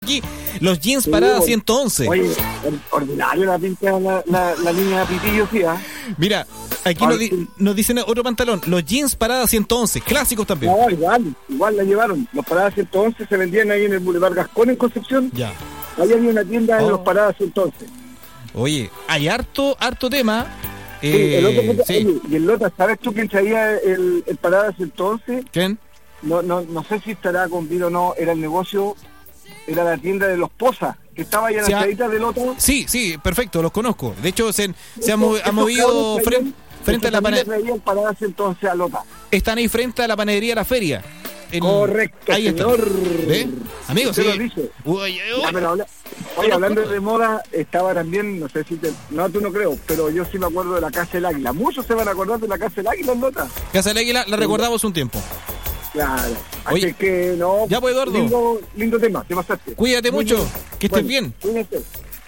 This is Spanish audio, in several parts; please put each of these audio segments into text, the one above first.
aquí. Los jeans Parada 111. Oye, ordinario la pinta la línea de Pitillo, sí, ¿eh? Mira, aquí nos dicen otro pantalón. Los jeans Parada 111, clásicos también. No, igual la llevaron. Los Parada 111 se vendían ahí en el Boulevard Gascón, en Concepción. Ya. Ahí había una tienda de los Parada 111. Oye, hay harto tema. Sí, el otro, sí. Oye, y el Lota, ¿sabes tú quién traía el Parada 111? ¿Quién? No sé si estará con vida o no. Era el negocio, era la tienda de los Posas, que estaba allá en la salita del otro. Sí, perfecto, los conozco. De hecho, se ha movido frente a la panadería. Están ahí frente a la panadería de la feria. Correcto, ahí señor. ¿Ve? Amigos, sí. Lo dice. Oye, hablando de moda, estaba también, no sé si no, tú no creo, pero yo sí me acuerdo de la Casa del Águila. Muchos se van a acordar de la Casa del Águila, Nota. Casa del Águila la recordamos un tiempo. Claro. Oye, así que no. Ya pues, Eduardo. Lindo tema, te pasaste. Cuídate mucho, que estés bien. Cuídate.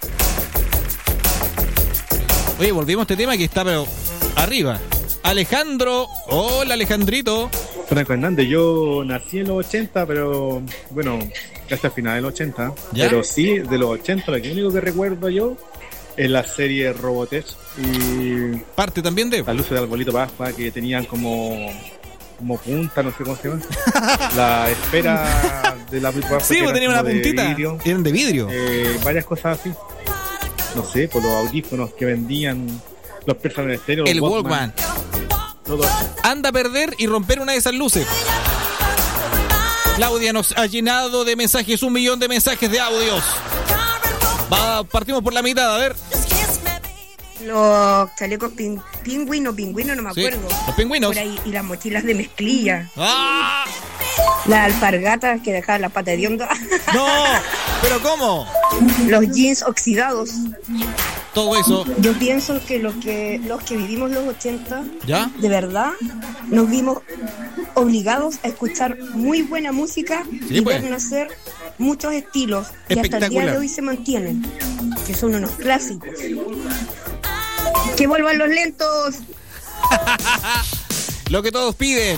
Oye, volvimos a este tema que está pero arriba. Alejandro, hola Alejandrito. Franco Hernández, yo nací en los 80, pero bueno, hasta el final de los 80. ¿Ya? Pero sí, de los 80, lo único que recuerdo yo es la serie Robotech y parte también de las luces de Arbolito Pascua que tenían como punta, no sé cómo se llama. La esfera de la Arbolito Pascua. Sí, pues tenía una puntita. Eran de vidrio. Varias cosas así. No sé, por los audífonos que vendían, los personajes estéreo. El Walkman. Todo eso. Anda a perder y romper una de esas luces. Claudia nos ha llenado de mensajes, 1 millón de mensajes de audios. Partimos por la mitad, a ver. Los chalecos pingüinos, no me acuerdo. Sí, los pingüinos. Por ahí, y las mochilas de mezclilla. ¡Ah! Las alpargatas que dejaban la pata de onda. ¡No! ¿Pero cómo? Los jeans oxidados. Todo eso. Yo pienso que los que vivimos los 80, ¿ya? De verdad, nos vimos obligados a escuchar muy buena música, sí, y pues, ver nacer muchos estilos que hasta el día de hoy se mantienen, que son unos clásicos. ¡Que vuelvan los lentos! Lo que todos piden.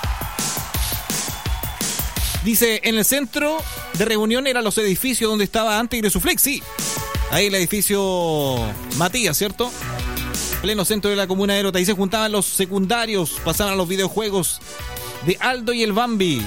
Dice, en el centro de reunión eran los edificios donde estaba antes Igresuflex, sí. Ahí el edificio Matías, ¿cierto? Pleno centro de la comuna de Erota. Ahí se juntaban los secundarios, pasaban a los videojuegos de Aldo y el Bambi.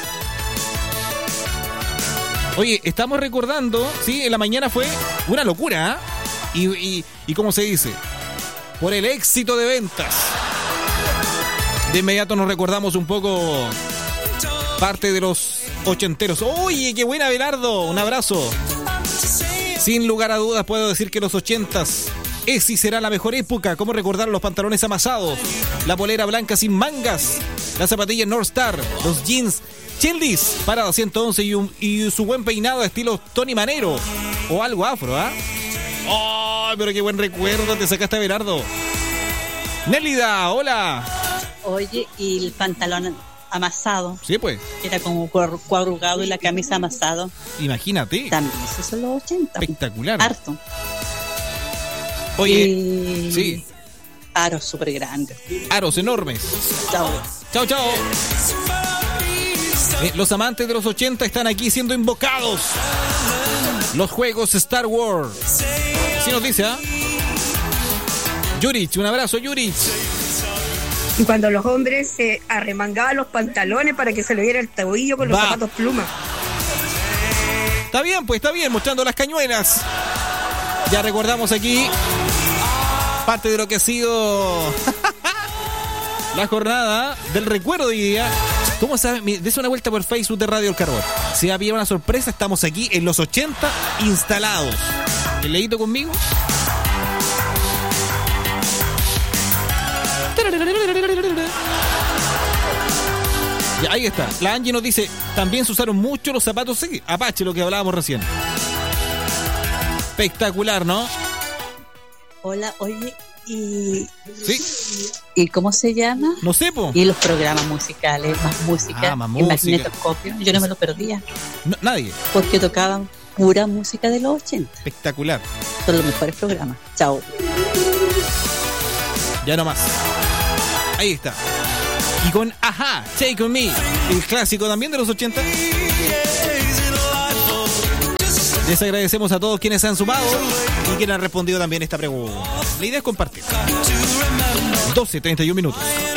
Oye, estamos recordando, sí, en la mañana fue una locura, ¿eh? Y ¿cómo se dice? Por el éxito de ventas. De inmediato nos recordamos un poco parte de los ochenteros. Oye, qué buena, Belardo, un abrazo. Sin lugar a dudas puedo decir que los 80s es y será la mejor época. Como recordar los pantalones amasados, la polera blanca sin mangas, las zapatillas North Star, los jeans Childis, Parada 111 y su buen peinado de estilo Tony Manero o algo afro, ¿ah? ¡Oh, pero qué buen recuerdo te sacaste, Berardo! Nélida, hola. Oye, y el pantalón amasado. Sí, pues. Era como cuadrugado y la camisa amasado. Imagínate. También, eso son los 80. Espectacular. Harto. Oye, y... sí. Aros súper grandes. Aros enormes. Chao. Chao, chao. Los amantes de los 80 están aquí siendo invocados. Los juegos Star Wars. Así nos dice, ¿ah? Yurich, un abrazo, Yurich. Y cuando los hombres se arremangaban los pantalones para que se le viera el tobillo con los zapatos plumas. Está bien, pues está bien, mostrando las cañuelas. Ya recordamos aquí parte de lo que ha sido la jornada del recuerdo de hoy día. ¿Cómo saben? Dese una vuelta por Facebook de Radio El Carbón. Si había una sorpresa, estamos aquí en los 80 instalados. ¿El leído conmigo? Ya, ahí está. La Angie nos dice, también se usaron mucho los zapatos Apache, lo que hablábamos recién. Espectacular, ¿no? Hola, oye, y... ¿Sí? ¿Y cómo se llama? No sé, po. Y los programas musicales, más música, más en música. Magnetoscopio. Yo no me lo perdía. No, nadie. Porque tocaban pura música de los 80. Espectacular. Son los mejores programas. Chao. Ya no más. Ahí está. Y con Ajá, Take On Me, el clásico también de los 80. Les agradecemos a todos quienes se han sumado y quienes han respondido también esta pregunta. La idea es compartir. 12:31 minutos.